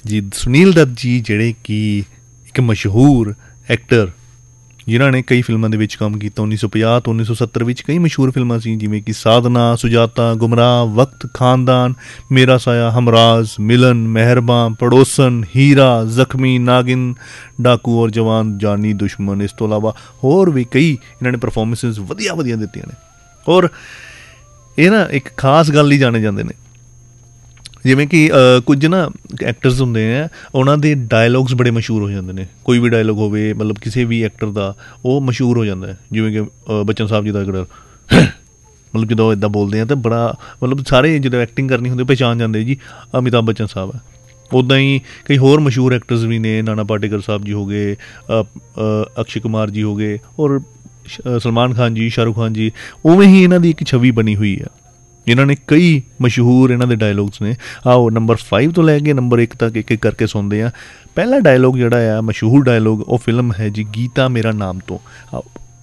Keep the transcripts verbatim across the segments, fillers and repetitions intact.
ਜੀ ਸੁਨੀਲ ਦੱਤ ਜੀ ਜਿਹੜੇ ਕਿ ਇੱਕ ਮਸ਼ਹੂਰ ਐਕਟਰ ਜਿਨ੍ਹਾਂ ਨੇ ਕਈ ਫਿਲਮਾਂ ਦੇ ਵਿੱਚ ਕੰਮ ਕੀਤਾ। ਉੱਨੀ ਸੌ ਪੰਜਾਹ ਤੋਂ ਉੱਨੀ ਸੌ ਸੱਤਰ ਵਿੱਚ ਕਈ ਮਸ਼ਹੂਰ ਫਿਲਮਾਂ ਸੀ, ਜਿਵੇਂ ਕਿ ਸਾਧਨਾ, ਸੁਜਾਤਾ, ਗੁਮਰਾਹ, ਵਕਤ, ਖਾਨਦਾਨ, ਮੇਰਾ ਸਾਇਆ, ਹਮਰਾਜ਼, ਮਿਲਨ, ਮਹਿਰਬਾਂ, ਪੜੋਸਨ, ਹੀਰਾ, ਜ਼ਖਮੀ, ਨਾਗਿਨ, ਡਾਕੂ ਔਰ ਜਵਾਨ, ਜਾਨੀ ਦੁਸ਼ਮਣ। ਇਸ ਤੋਂ ਇਲਾਵਾ ਹੋਰ ਵੀ ਕਈ ਇਹਨਾਂ ਨੇ ਪਰਫੋਰਮੈਂਸਿਸ ਵਧੀਆ ਵਧੀਆ ਦਿੱਤੀਆਂ ਨੇ। ਔਰ ਇਹ ਨਾ ਇੱਕ ਖਾਸ ਗੱਲ ਹੀ ਜਾਣੇ ਜਾਂਦੇ ਨੇ, ਜਿਵੇਂ ਕਿ ਕੁਝ ਨਾ ਐਕਟਰਸ ਹੁੰਦੇ ਆ, ਉਹਨਾਂ ਦੇ ਡਾਇਲੋਗਸ ਬੜੇ ਮਸ਼ਹੂਰ ਹੋ ਜਾਂਦੇ ਨੇ। ਕੋਈ ਵੀ ਡਾਇਲੋਗ ਹੋਵੇ, ਮਤਲਬ ਕਿਸੇ ਵੀ ਐਕਟਰ ਦਾ, ਉਹ ਮਸ਼ਹੂਰ ਹੋ ਜਾਂਦਾ ਹੈ। ਜਿਵੇਂ ਕਿ ਬੱਚਨ ਸਾਹਿਬ ਜੀ ਦਾ ਐਕਟਰ ਮਤਲਬ ਜਦੋਂ ਇੱਦਾਂ ਬੋਲਦੇ ਆ ਤਾਂ ਬੜਾ, ਮਤਲਬ ਸਾਰੇ ਜਦੋਂ ਐਕਟਿੰਗ ਕਰਨੀ ਹੁੰਦੀ ਪਹਿਚਾਣ ਜਾਂਦੇ ਜੀ ਅਮਿਤਾਭ ਬੱਚਨ ਸਾਹਿਬ ਹੈ। ਉੱਦਾਂ ਹੀ ਕਈ ਹੋਰ ਮਸ਼ਹੂਰ ਐਕਟਰਸ ਵੀ ਨੇ, ਨਾਨਾ ਪਾਟੇਕਰ ਸਾਹਿਬ ਜੀ ਹੋ ਗਏ, ਅਕਸ਼ੇ ਕੁਮਾਰ ਜੀ ਹੋ ਗਏ, ਔਰ ਸਲਮਾਨ ਖਾਨ ਜੀ, ਸ਼ਾਹਰੁਖ ਖਾਨ ਜੀ। ਉਵੇਂ ਹੀ ਇਹਨਾਂ ਦੀ ਇੱਕ ਛਵੀ ਬਣੀ ਹੋਈ ਆ। ਇਹਨਾਂ ਨੇ ਕਈ ਮਸ਼ਹੂਰ ਇਹਨਾਂ ਦੇ ਡਾਇਲੋਗਸ ਨੇ। ਆਓ ਨੰਬਰ ਫਾਈਵ ਤੋਂ ਲੈ ਕੇ ਨੰਬਰ ਇੱਕ ਤੱਕ ਇੱਕ ਇੱਕ ਕਰਕੇ ਸੁਣਦੇ ਹਾਂ। ਪਹਿਲਾ ਡਾਇਲੋਗ ਜਿਹੜਾ ਆ ਮਸ਼ਹੂਰ ਡਾਇਲੋਗ, ਉਹ ਫਿਲਮ ਹੈ ਜੀ ਗੀਤਾ ਮੇਰਾ ਨਾਮ ਤੋਂ। ਆਓ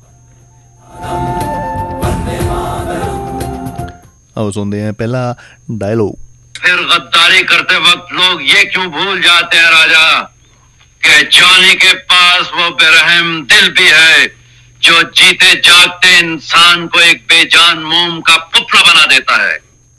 ਆਓ ਸੁਣਦੇ हैं पहला डायलॉग। फिर गद्दारी करते वक्त लोग ये क्यों भूल जाते हैं राजा कि जॉनी के पास वो बेरहम दिल भी है जो जीते जागते इंसान को एक बेजान मोम का पुतला बना देता है।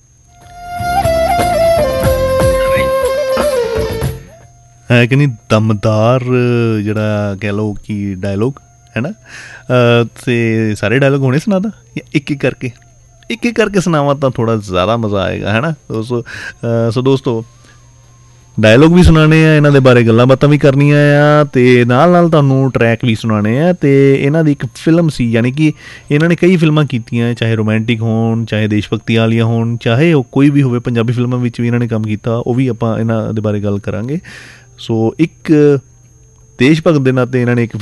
है कि नहीं दमदार जरा कह लो कि डायलॉग है ना। ते सारे डायलॉग होने सुना था या एक एक करके ਇੱਕ ਇੱਕ ਕਰਕੇ ਸੁਣਾਵਾਂ ਤਾਂ ਥੋੜ੍ਹਾ ਜ਼ਿਆਦਾ ਮਜ਼ਾ ਆਏਗਾ, ਹੈ ਨਾ ਦੋਸਤੋ। ਸੋ ਦੋਸਤੋ ਡਾਇਲੋਗ ਵੀ ਸੁਣਾਉਣੇ ਆ, ਇਹਨਾਂ ਦੇ ਬਾਰੇ ਗੱਲਾਂ ਬਾਤਾਂ ਵੀ ਕਰਨੀਆਂ ਆ, ਅਤੇ ਨਾਲ ਨਾਲ ਤੁਹਾਨੂੰ ਟਰੈਕ ਵੀ ਸੁਣਾਉਣੇ ਆ। ਅਤੇ ਇਹਨਾਂ ਦੀ ਇੱਕ ਫਿਲਮ ਸੀ, ਯਾਨੀ ਕਿ ਇਹਨਾਂ ਨੇ ਕਈ ਫਿਲਮਾਂ ਕੀਤੀਆਂ, ਚਾਹੇ ਰੋਮਾਂਟਿਕ ਹੋਣ, ਚਾਹੇ ਦੇਸ਼ ਭਗਤੀ ਵਾਲੀਆਂ ਹੋਣ, ਚਾਹੇ ਉਹ ਕੋਈ ਵੀ ਹੋਵੇ। ਪੰਜਾਬੀ ਫਿਲਮਾਂ ਵਿੱਚ ਵੀ ਇਹਨਾਂ ਨੇ ਕੰਮ ਕੀਤਾ, ਉਹ ਵੀ ਆਪਾਂ ਇਹਨਾਂ ਦੇ ਬਾਰੇ ਗੱਲ ਕਰਾਂਗੇ। ਸੋ ਇੱਕ ਦੇਸ਼ ਭਗਤ ਦੇ ਨਾਤੇ ਇਹਨਾਂ ਨੇ ਇੱਕ